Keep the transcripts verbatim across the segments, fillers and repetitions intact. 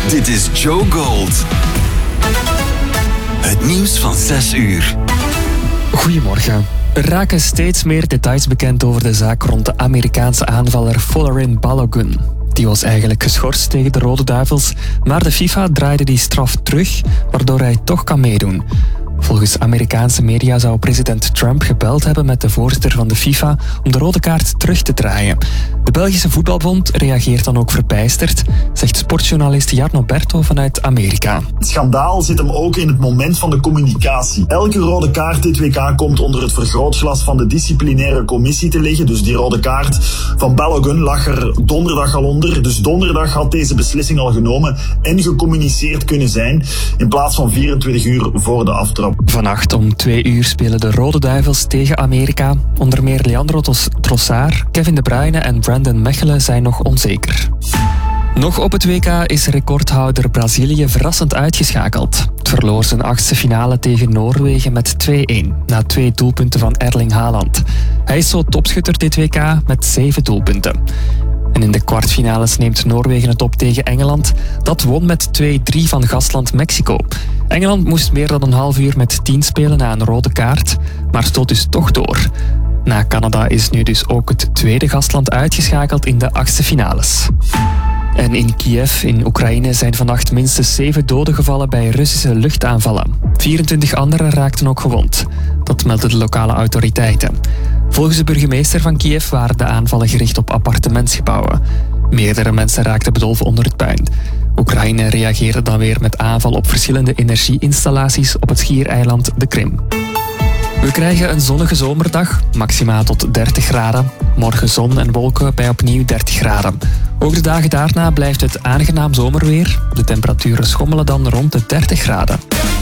Dit is Joe Gold. Het nieuws van zes uur. Goedemorgen. Er raken steeds meer details bekend over de zaak rond de Amerikaanse aanvaller Folarin Balogun. Die was eigenlijk geschorst tegen de Rode Duivels, maar de FIFA draaide die straf terug, waardoor hij toch kan meedoen. Volgens Amerikaanse media zou president Trump gebeld hebben met de voorzitter van de FIFA om de rode kaart terug te draaien. De Belgische Voetbalbond reageert dan ook verbijsterd, zegt sportjournalist Jarno Berto vanuit Amerika. Het schandaal zit hem ook in het moment van de communicatie. Elke rode kaart dit W K komt onder het vergrootglas van de disciplinaire commissie te liggen. Dus die rode kaart van Balogun lag er donderdag al onder. Dus donderdag had deze beslissing al genomen en gecommuniceerd kunnen zijn, in plaats van vierentwintig uur voor de aftrap. Vannacht om twee uur spelen de Rode Duivels tegen Amerika. Onder meer Leandro Trossard, Kevin De Bruyne en Brandon Mechelen zijn nog onzeker. Nog op het W K is recordhouder Brazilië verrassend uitgeschakeld. Het verloor zijn achtste finale tegen Noorwegen met twee-een, na twee doelpunten van Erling Haaland. Hij is zo topschutter dit W K met zeven doelpunten. En in de kwartfinales neemt Noorwegen het op tegen Engeland. Dat won met twee-drie van gastland Mexico. Engeland moest meer dan een half uur met tien spelen na een rode kaart, maar stoot dus toch door. Na Canada is nu dus ook het tweede gastland uitgeschakeld in de achtste finales. En in Kiev in Oekraïne zijn vannacht minstens zeven doden gevallen bij Russische luchtaanvallen. vierentwintig anderen raakten ook gewond. Dat melden de lokale autoriteiten. Volgens de burgemeester van Kiev waren de aanvallen gericht op appartementsgebouwen. Meerdere mensen raakten bedolven onder het puin. Oekraïne reageerde dan weer met aanval op verschillende energieinstallaties op het schiereiland de Krim. We krijgen een zonnige zomerdag, maxima tot dertig graden. Morgen zon en wolken bij opnieuw dertig graden. Ook de dagen daarna blijft het aangenaam zomerweer. De temperaturen schommelen dan rond de dertig graden.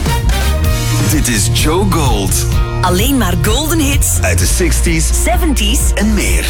Dit is Joe Gold. Alleen maar golden hits Uit de zestig's zeventig's en meer.